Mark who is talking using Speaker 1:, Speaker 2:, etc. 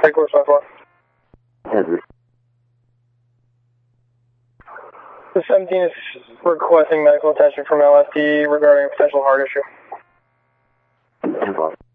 Speaker 1: Course 54.
Speaker 2: Andrew.
Speaker 1: The 17 is requesting medical attention from LFD regarding a potential heart issue.
Speaker 2: 10-5.